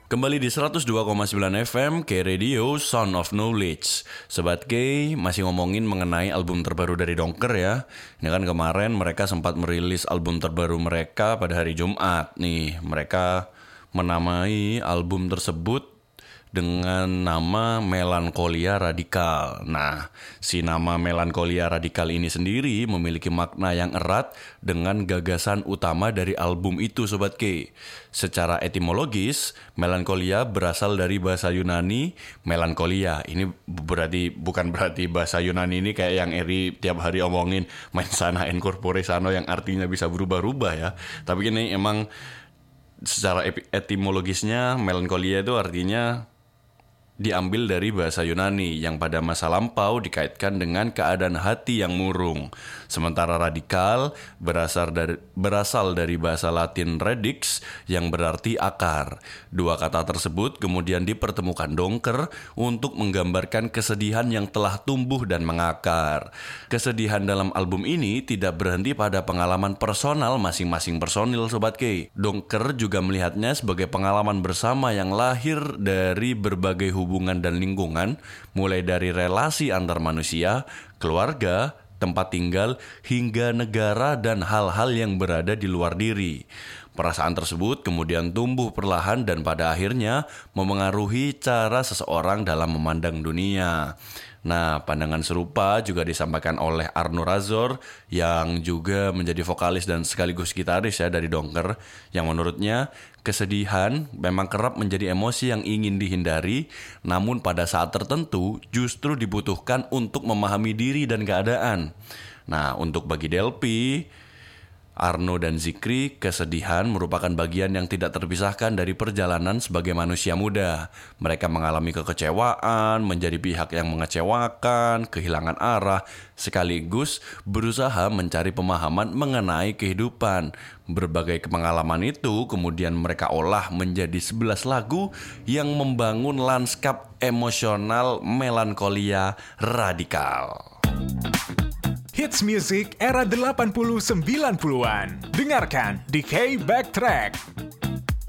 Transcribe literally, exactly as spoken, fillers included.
Kembali di seratus dua koma sembilan F M K Radio Sound of Knowledge. Sobat K masih ngomongin mengenai album terbaru dari Donker ya. Ini kan kemarin mereka sempat merilis album terbaru mereka pada hari Jumat. Nih, mereka menamai album tersebut dengan nama Melankolia Radikal. Nah, si nama Melankolia Radikal ini sendiri memiliki makna yang erat dengan gagasan utama dari album itu, Sobat K. Secara etimologis, melankolia berasal dari bahasa Yunani melankolia. Ini berarti bukan berarti bahasa Yunani ini kayak yang Eri tiap hari omongin mens sana in corpore sano yang artinya bisa berubah-ubah ya. Tapi ini emang secara etimologisnya melankolia itu artinya diambil dari bahasa Yunani yang pada masa lampau dikaitkan dengan keadaan hati yang murung. Sementara radikal berasal dari, berasal dari bahasa Latin radix yang berarti akar. Dua kata tersebut kemudian dipertemukan Donker untuk menggambarkan kesedihan yang telah tumbuh dan mengakar. Kesedihan dalam album ini tidak berhenti pada pengalaman personal masing-masing personil, Sobat K. Donker juga melihatnya sebagai pengalaman bersama yang lahir dari berbagai hubungan hubungan dan lingkungan, mulai dari relasi antar manusia, keluarga, tempat tinggal, hingga negara dan hal-hal yang berada di luar diri. Perasaan tersebut kemudian tumbuh perlahan dan pada akhirnya memengaruhi cara seseorang dalam memandang dunia. Nah, pandangan serupa juga disampaikan oleh Arno Razor yang juga menjadi vokalis dan sekaligus gitaris ya dari Donker, yang menurutnya kesedihan memang kerap menjadi emosi yang ingin dihindari, namun pada saat tertentu justru dibutuhkan untuk memahami diri dan keadaan. Nah, untuk bagi Delpy, Arno dan Zikri, kesedihan merupakan bagian yang tidak terpisahkan dari perjalanan sebagai manusia muda. Mereka mengalami kekecewaan, menjadi pihak yang mengecewakan, kehilangan arah, sekaligus berusaha mencari pemahaman mengenai kehidupan. Berbagai pengalaman itu kemudian mereka olah menjadi sebelas lagu yang membangun lanskap emosional melankolia radikal. Hits music era delapan puluh sembilan puluhan. Dengarkan di K Backtrack.